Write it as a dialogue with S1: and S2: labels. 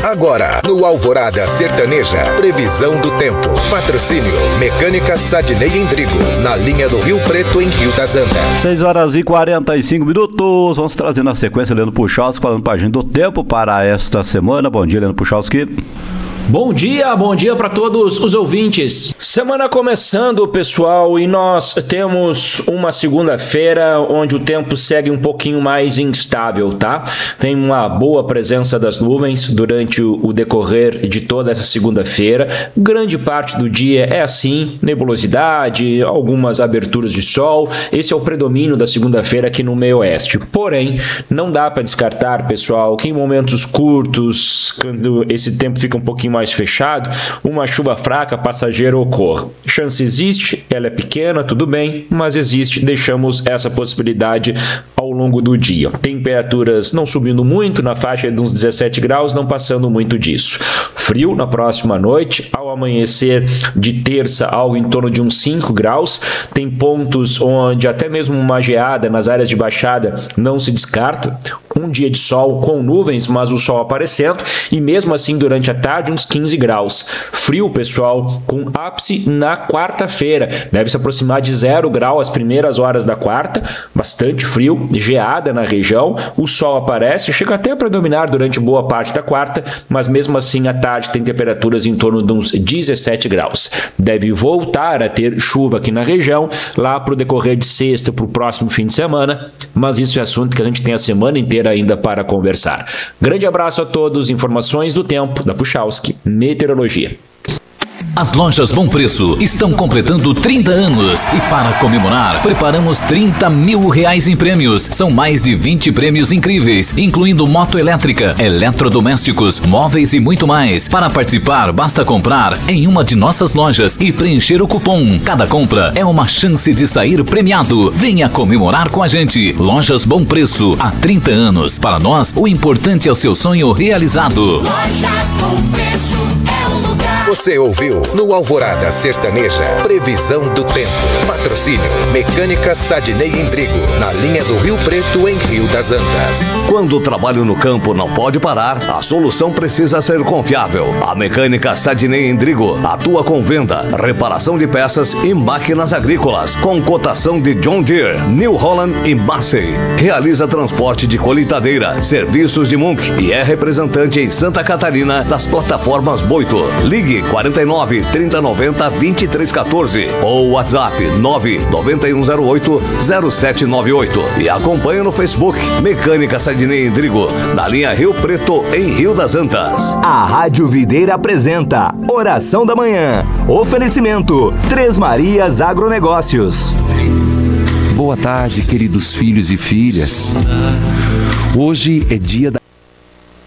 S1: Agora, no Alvorada Sertaneja, previsão do tempo. Patrocínio Mecânica Sadney Endrigo, na linha do Rio Preto, em Rio das Antas.
S2: 6h45. Vamos trazer na sequência Leandro Puchalski falando pra gente do tempo para esta semana. Bom dia, Leandro Puchalski.
S3: Bom dia para todos os ouvintes. Semana começando, pessoal, e nós temos uma segunda-feira onde o tempo segue um pouquinho mais instável, tá? Tem uma boa presença das nuvens durante o decorrer de toda essa segunda-feira. Grande parte do dia é assim, nebulosidade, algumas aberturas de sol. Esse é o predomínio da segunda-feira aqui no meio-oeste. Porém, não dá para descartar, pessoal, que em momentos curtos, quando esse tempo fica um pouquinho mais fechado, uma chuva fraca passageira ocorra. Chance existe, ela é pequena, tudo bem, mas existe, deixamos essa possibilidade ao longo do dia. Temperaturas não subindo muito, na faixa de uns 17 graus, não passando muito disso. Frio na próxima noite, ao amanhecer de terça, algo em torno de uns 5 graus. Tem pontos onde até mesmo uma geada nas áreas de baixada não se descarta. Um dia de sol com nuvens, mas o sol aparecendo, e mesmo assim durante a tarde uns 15 graus. Frio, pessoal, com ápice na quarta-feira. Deve se aproximar de 0 grau as primeiras horas da quarta. Bastante frio, geada na região. O sol aparece, chega até a predominar durante boa parte da quarta, mas mesmo assim à tarde tem temperaturas em torno de uns 17 graus. Deve voltar a ter chuva aqui na região, lá para o decorrer de sexta, para o próximo fim de semana, mas isso é assunto que a gente tem a semana inteira ainda para conversar. Grande abraço a todos, informações do tempo da Puchalski Meteorologia.
S4: As lojas Bom Preço estão completando 30 anos e para comemorar, preparamos R$30 mil em prêmios. São mais de 20 prêmios incríveis, incluindo moto elétrica, eletrodomésticos, móveis e muito mais. Para participar, basta comprar em uma de nossas lojas e preencher o cupom. Cada compra é uma chance de sair premiado. Venha comemorar com a gente. Lojas Bom Preço, há 30 anos. Para nós, o importante é o seu sonho realizado.
S5: Lojas Bom Preço é o lugar.
S1: Você ouviu no Alvorada Sertaneja, previsão do tempo. Patrocínio Mecânica Sadney Endrigo, na linha do Rio Preto, em Rio das Antas.
S6: Quando o trabalho no campo não pode parar, a solução precisa ser confiável. A Mecânica Sadney Endrigo atua com venda, reparação de peças e máquinas agrícolas, com cotação de John Deere, New Holland e Massey. Realiza transporte de colheitadeira, serviços de Munk e é representante em Santa Catarina das plataformas Boito. Ligue 49 3090 2314 ou WhatsApp 99108 0798 e acompanhe no Facebook Mecânica Sadney Endrigo, na linha Rio Preto, em Rio das Antas.
S7: A Rádio Videira apresenta Oração da Manhã. Oferecimento Três Marias Agronegócios.
S8: Boa tarde, queridos filhos e filhas. Hoje é dia da